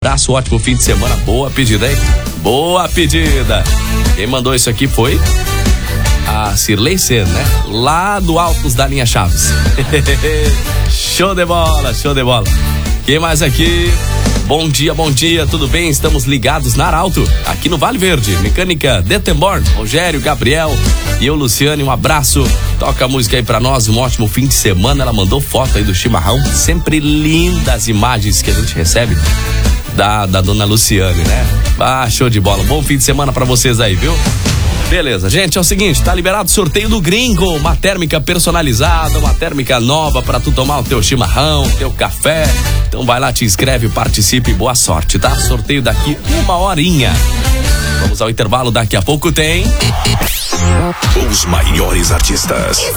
abraço, ótimo fim de semana. Boa pedida, hein? Boa pedida. Quem mandou isso aqui foi a Cirlei Sen, né? Lá do Altos da Linha Chaves. Show de bola, show de bola. Quem mais aqui? Bom dia, tudo bem? Estamos ligados na Arauto, aqui no Vale Verde. Mecânica Detenborn, Rogério, Gabriel e eu, Luciane, um abraço. Toca a música aí pra nós, um ótimo fim de semana. Ela mandou foto aí do chimarrão, sempre lindas imagens que a gente recebe da dona Luciane, né? Ah, show de bola, bom fim de semana pra vocês aí, viu? Beleza, gente, é o seguinte, tá liberado o sorteio do Gringo, uma térmica personalizada, uma térmica nova pra tu tomar o teu chimarrão, teu café. Então vai lá, te inscreve, participe, boa sorte, tá? Sorteio daqui 1 horinha. Vamos ao intervalo, daqui a pouco tem... Os maiores artistas.